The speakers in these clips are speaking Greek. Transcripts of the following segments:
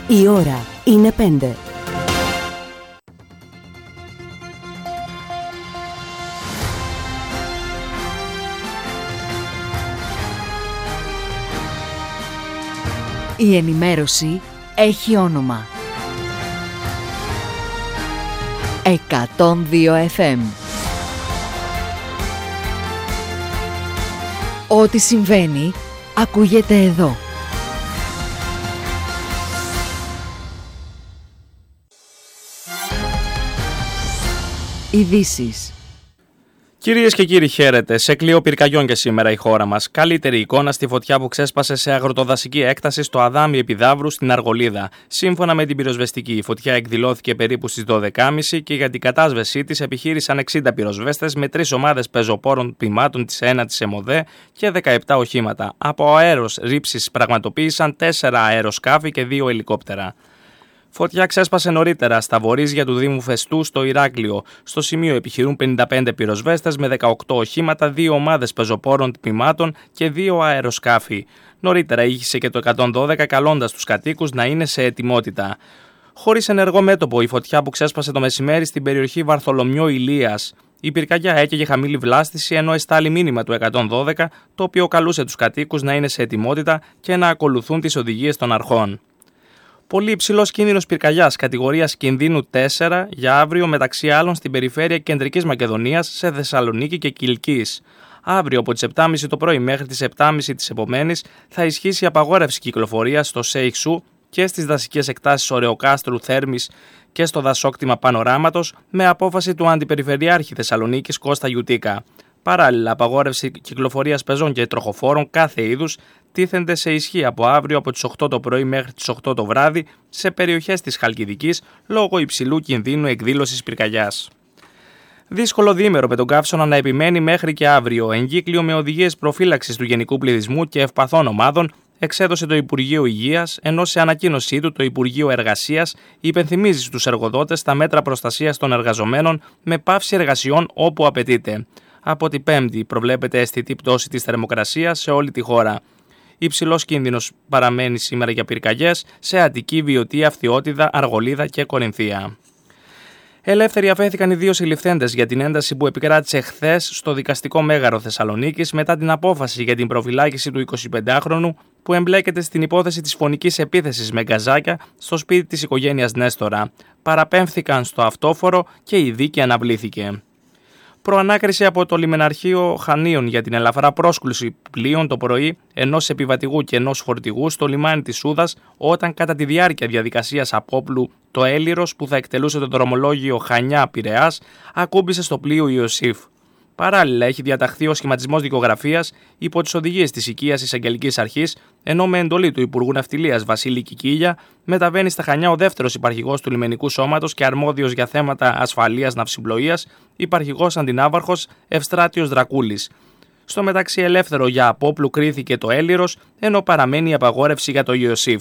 Η ώρα είναι 5. Η ενημέρωση έχει όνομα. 102 FM. Ό,τι συμβαίνει, ακούγεται εδώ. Ειδήσεις. Κυρίες και κύριοι, χαίρετε. Σε κλειό πυρκαγιών και σήμερα η χώρα μας. Καλύτερη εικόνα στη φωτιά που ξέσπασε σε αγροτοδασική έκταση στο Αδάμι Επιδαύρου στην Αργολίδα. Σύμφωνα με την πυροσβεστική, η φωτιά εκδηλώθηκε περίπου στις 12.30 και για την κατάσβεσή της επιχείρησαν 60 πυροσβέστες με 3 ομάδες πεζοπόρων τμήματων της ΕΝΑ της ΕΜΟΔΕ και 17 οχήματα. Από αέρος ρήψης πραγματοποίησαν 4 αεροσκάφη και 2 ελικόπτερα. Φωτιά ξέσπασε νωρίτερα στα βορίζια του Δήμου Φεστού στο Ηράκλειο. Στο σημείο επιχειρούν 55 πυροσβέστες με 18 οχήματα, 2 ομάδες πεζοπόρων τμήματων και 2 αεροσκάφη. Νωρίτερα ήχησε και το 112 καλώντας τους κατοίκους να είναι σε ετοιμότητα. Χωρίς ενεργό μέτωπο η φωτιά που ξέσπασε το μεσημέρι στην περιοχή Βαρθολομιό Ηλίας. Η πυρκαγιά έκαιγε χαμηλή βλάστηση ενώ εστάλει μήνυμα του 112, το οποίο καλούσε τους κατοίκους να είναι σε ετοιμότητα και να ακολουθούν τις οδηγίες των αρχών. Πολύ υψηλός κίνδυνος πυρκαγιάς κατηγορίας κινδύνου 4 για αύριο μεταξύ άλλων στην περιφέρεια Κεντρικής Μακεδονίας, σε Θεσσαλονίκη και Κιλκής. Αύριο από τις 7.30 το πρωί μέχρι τις 7.30 της επομένης θα ισχύσει απαγόρευση κυκλοφορίας στο ΣΕΙΧΣΟΥ και στις δασικές εκτάσεις Ωρεοκάστρου, Θέρμης και στο δασόκτημα Πανοράματος με απόφαση του Αντιπεριφερειάρχη Θεσσαλονίκης Κώστα Γιουτίκα. Παράλληλα, απαγόρευση κυκλοφορίας πεζών και τροχοφόρων κάθε είδους τίθενται σε ισχύ από αύριο από τις 8 το πρωί μέχρι τις 8 το βράδυ σε περιοχές της Χαλκιδικής λόγω υψηλού κινδύνου εκδήλωσης πυρκαγιάς. Δύσκολο διήμερο με τον καύσωνα να επιμένει μέχρι και αύριο. Εγκύκλιο με οδηγίες προφύλαξης του γενικού πληθυσμού και ευπαθών ομάδων εξέδωσε το Υπουργείο Υγείας, ενώ σε ανακοίνωσή του το Υπουργείο Εργασίας υπενθυμίζει στους εργοδότες τα μέτρα προστασίας των εργαζομένων με πάυση εργασιών όπου απαιτείται. Από την Πέμπτη προβλέπεται αισθητή πτώση της θερμοκρασίας σε όλη τη χώρα. Υψηλός κίνδυνος παραμένει σήμερα για πυρκαγιές σε Αττική, Βιωτία, Φθιώτιδα, Αργολίδα και Κορινθία. Ελεύθεροι αφέθηκαν οι 2 συλληφθέντες για την ένταση που επικράτησε χθες στο δικαστικό μέγαρο Θεσσαλονίκης μετά την απόφαση για την προφυλάκηση του 25χρονου που εμπλέκεται στην υπόθεση της φωνικής επίθεσης με γκαζάκια στο σπίτι της οικογένειας Νέστορα. Παραπέμφθηκαν στο αυτόφορο και η δίκη αναβλήθηκε. Προανάκριση από το λιμεναρχείο Χανίων για την ελαφρά πρόσκληση πλοίων το πρωί ενός επιβατηγού και ενός φορτηγού στο λιμάνι της Σούδας όταν κατά τη διάρκεια διαδικασίας απόπλου το έλιρος που θα εκτελούσε το δρομολόγιο Χανιά-Πειραιάς ακούμπησε στο πλοίο Ιωσήφ. Παράλληλα, έχει διαταχθεί ο σχηματισμός δικογραφίας υπό τις οδηγίες της οικίας Εισαγγελικής Αρχής, ενώ με εντολή του Υπουργού Ναυτιλίας Βασίλη Κικίλια μεταβαίνει στα Χανιά ο δεύτερος υπαρχηγός του λιμενικού σώματος και αρμόδιος για θέματα ασφαλείας ναυσιπλοείας, υπαρχηγός αντινάβαρχος Ευστράτιος Δρακούλης. Στο μεταξύ, ελεύθερο για απόπλου κρίθηκε το έλιρος, ενώ παραμένει η απαγόρευση για το Ιωσήφ.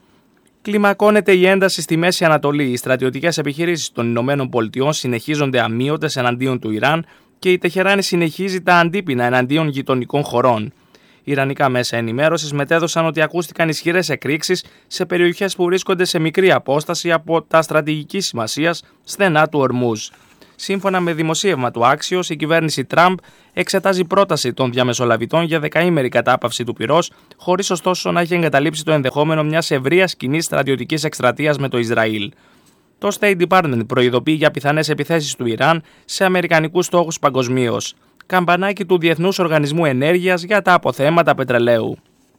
Κλιμακώνεται η ένταση στη Μέση Ανατολή. Οι στρατιωτικές επιχειρήσεις των ΗΠΑ συνεχίζονται αμείωτες εναντίον του Ιράν και η Τεχεράνη συνεχίζει τα αντίπεινα εναντίον γειτονικών χωρών. Ιρανικά μέσα ενημέρωσης μετέδωσαν ότι ακούστηκαν ισχυρές εκρήξεις σε περιοχές που βρίσκονται σε μικρή απόσταση από τα στρατηγικής σημασίας στενά του Ορμούζ. Σύμφωνα με δημοσίευμα του Axios, η κυβέρνηση Τραμπ εξετάζει πρόταση των διαμεσολαβητών για δεκαήμερη κατάπαυση του πυρός, χωρίς ωστόσο να έχει εγκαταλείψει το ενδεχόμενο μιας ευρείας κοινής στρατιωτικής εκστρατείας με το Ισραήλ. Το State Department προειδοποιεί για πιθανές επιθέσεις του Ιράν σε αμερικανικούς στόχους παγκοσμίως. Καμπανάκι του Διεθνούς Οργανισμού Ενέργειας για τα αποθέματα πετρελαίου.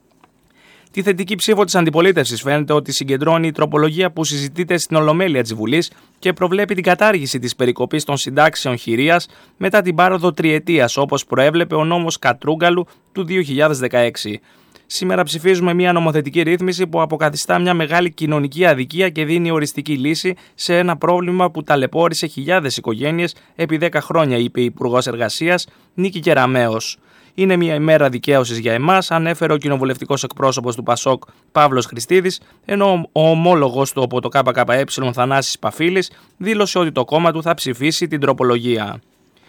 Τη θετική ψήφο της αντιπολίτευσης φαίνεται ότι συγκεντρώνει η τροπολογία που συζητείται στην Ολομέλεια της Βουλής και προβλέπει την κατάργηση της περικοπής των συντάξεων χειρίας μετά την πάροδο τριετίας, όπως προέβλεπε ο νόμος Κατρούγκαλου του 2016. Σήμερα ψηφίζουμε μια νομοθετική ρύθμιση που αποκαθιστά μια μεγάλη κοινωνική αδικία και δίνει οριστική λύση σε ένα πρόβλημα που ταλαιπώρησε χιλιάδες οικογένειες επί 10 χρόνια, είπε η Υπουργός Εργασίας Νίκη Κεραμέως. Είναι μια ημέρα δικαίωσης για εμάς, ανέφερε ο κοινοβουλευτικός εκπρόσωπος του ΠΑΣΟΚ Παύλος Χριστίδης, ενώ ο ομόλογος του από το ΚΚΕ Θανάσης Παφίλης δήλωσε ότι το κόμμα του θα ψηφίσει την τροπολογία.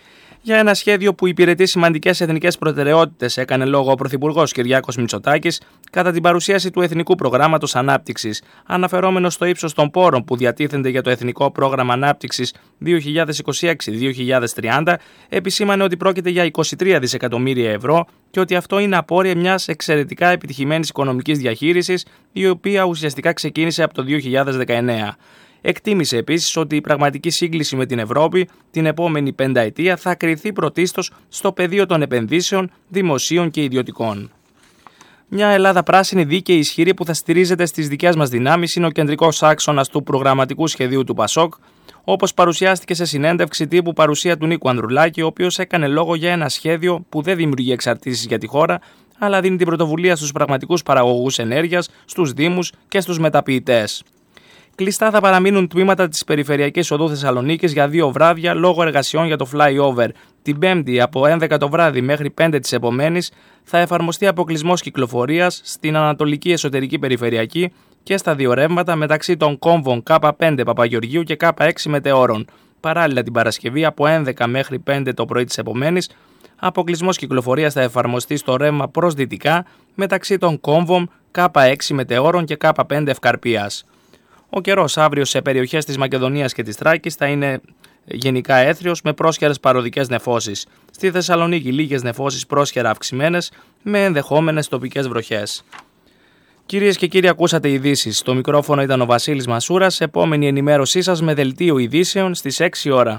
Για ένα σχέδιο που υπηρετεί σημαντικές εθνικές προτεραιότητες, έκανε λόγο ο Πρωθυπουργός Κυριάκος Μητσοτάκης κατά την παρουσίαση του Εθνικού Προγράμματος Ανάπτυξης. Αναφερόμενος στο ύψος των πόρων που διατίθενται για το Εθνικό Πρόγραμμα Ανάπτυξης 2026-2030, επισήμανε ότι πρόκειται για 23 δισεκατομμύρια ευρώ και ότι αυτό είναι απόρρια μιας εξαιρετικά επιτυχημένης οικονομικής διαχείρισης, η οποία ουσιαστικά ξεκίνησε από το 2019. Εκτίμησε επίσης ότι η πραγματική σύγκληση με την Ευρώπη την επόμενη πενταετία θα κριθεί πρωτίστως στο πεδίο των επενδύσεων δημοσίων και ιδιωτικών. Μια Ελλάδα πράσινη, δίκαιη, ισχυρή που θα στηρίζεται στις δικές μας δυνάμεις είναι ο κεντρικός άξονας του προγραμματικού σχεδίου του ΠΑΣΟΚ, όπως παρουσιάστηκε σε συνέντευξη τύπου παρουσία του Νίκου Ανδρουλάκη, ο οποίος έκανε λόγο για ένα σχέδιο που δεν δημιουργεί εξαρτήσεις για τη χώρα, αλλά δίνει την πρωτοβουλία στους πραγματικούς παραγωγούς ενέργειας, στους δήμους και στους μεταποιητές. Κλειστά θα παραμείνουν τμήματα της Περιφερειακής Οδού Θεσσαλονίκης για 2 βράδια λόγω εργασιών για το flyover. Την Πέμπτη από 11 το βράδυ μέχρι 5 της επομένης θα εφαρμοστεί αποκλεισμός κυκλοφορίας στην Ανατολική Εσωτερική Περιφερειακή και στα 2 ρεύματα μεταξύ των κόμβων K5 Παπαγεωργίου και K6 Μετεώρων. Παράλληλα την Παρασκευή από 11 μέχρι 5 το πρωί της επομένης, αποκλεισμός κυκλοφορίας θα εφαρμοστεί στο ρεύμα προς δυτικά μεταξύ των κόμβων K6 Μετεώρων και K5 Ευκαρπίας. Ο καιρός αύριο σε περιοχές της Μακεδονίας και της Θράκης θα είναι γενικά έθριος με πρόσχερες παροδικές νεφώσεις. Στη Θεσσαλονίκη λίγες νεφώσεις πρόσχερα αυξημένες με ενδεχόμενες τοπικές βροχές. Κυρίες και κύριοι, ακούσατε ειδήσεις. Στο μικρόφωνο ήταν ο Βασίλης Μασούρας. Επόμενη ενημέρωσή σας με δελτίο ειδήσεων στις 6 ώρα.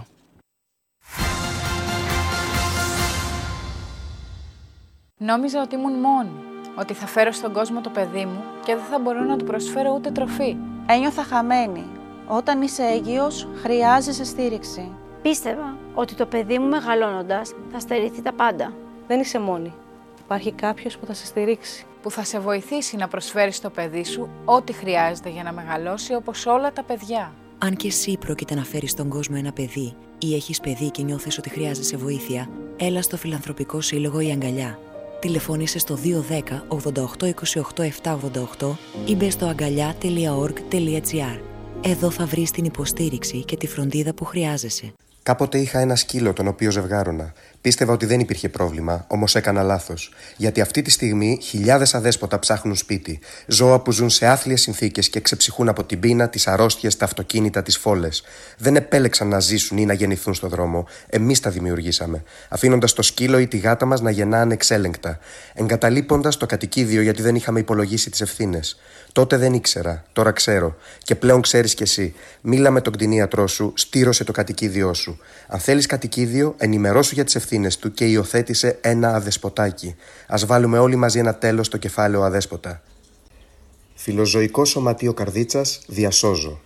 Νόμιζα ότι ήμουν μόνη, ότι θα φέρω στον κόσμο το παιδί μου και δεν θα μπορώ να του προσφέρω ούτε τροφή. Ένιωθα χαμένη. Όταν είσαι έγκυος, χρειάζεσαι στήριξη. Πίστευα ότι το παιδί μου μεγαλώνοντας θα στερηθεί τα πάντα. Δεν είσαι μόνη. Υπάρχει κάποιος που θα σε στηρίξει. Που θα σε βοηθήσει να προσφέρεις στο παιδί σου ό,τι χρειάζεται για να μεγαλώσει όπως όλα τα παιδιά. Αν και εσύ πρόκειται να φέρεις στον κόσμο ένα παιδί ή έχεις παιδί και νιώθεις ότι χρειάζεσαι βοήθεια, έλα στο Φιλανθρωπικό Σύλλογο Η Αγκαλιά. Τηλεφώνησε στο 210 88 28 788 ή μπες στο αγκαλιά.org.gr. Εδώ θα βρεις την υποστήριξη και τη φροντίδα που χρειάζεσαι. Κάποτε είχα ένα σκύλο τον οποίο ζευγάρωνα. Πίστευα ότι δεν υπήρχε πρόβλημα, όμως έκανα λάθος. Γιατί αυτή τη στιγμή χιλιάδες αδέσποτα ψάχνουν σπίτι. Ζώα που ζουν σε άθλιες συνθήκες και ξεψυχούν από την πείνα, τις αρρώστιες, τα αυτοκίνητα, τις φόλες. Δεν επέλεξαν να ζήσουν ή να γεννηθούν στον δρόμο. Εμείς τα δημιουργήσαμε. Αφήνοντας το σκύλο ή τη γάτα μας να γεννά ανεξέλεγκτα. Εγκαταλείποντας το κατοικίδιο γιατί δεν είχαμε υπολογίσει τις ευθύνες. Τότε δεν ήξερα, τώρα ξέρω. Και πλέον ξέρεις κι εσύ. Μίλα με τον κτηνίατρό σου, στήρωσε το κατοικίδιό σου. Αν θέλεις κατοικίδιο, ενημερώσου για τις ευθύνες του και υιοθέτησε ένα αδεσποτάκι. Ας βάλουμε όλοι μαζί ένα τέλος στο κεφάλαιο αδέσποτα. Φιλοζωικό Σωματείο Καρδίτσας, διασώζω.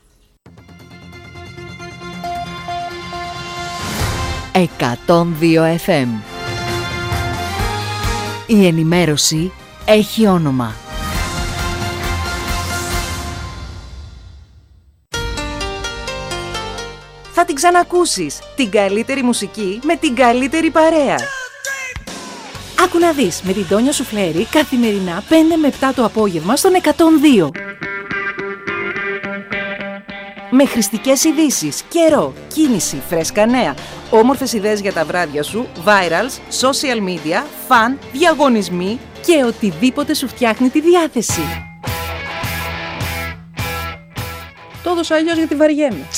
102 FM. Η ενημέρωση έχει όνομα. Θα την ξανακούσεις. Την καλύτερη μουσική με την καλύτερη παρέα. Άκου να δεις με την Τόνια Σουφλέρη καθημερινά 5 με 7 το απόγευμα στον 102. Με χρηστικές ειδήσεις, καιρό, κίνηση, φρέσκα νέα, όμορφες ιδέες για τα βράδια σου, virals, social media, φαν, διαγωνισμοί και οτιδήποτε σου φτιάχνει τη διάθεση. Το έδωσα αλλιώς γιατί βαριέμαι.